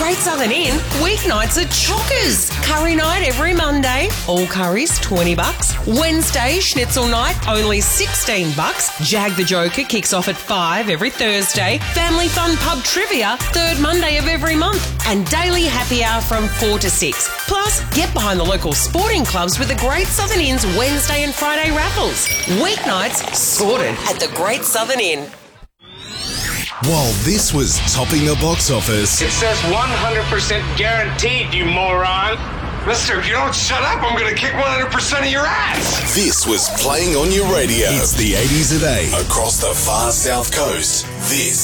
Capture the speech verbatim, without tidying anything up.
Great Southern Inn, weeknights are chockers. Curry night every Monday, all curries twenty bucks. Wednesday, schnitzel night, only sixteen bucks. Jag the Joker kicks off at five every Thursday. Family fun pub trivia, third Monday of every month. And daily happy hour from four to six. Plus, get behind the local sporting clubs with the Great Southern Inn's Wednesday and Friday raffles. Weeknights sorted at the Great Southern Inn. While this was topping the box office, it says one hundred percent guaranteed, you moron. Mister, if you don't shut up, I'm going to kick one hundred percent of your ass. This was playing on your radio. It's the eighties a day across the far south coast. This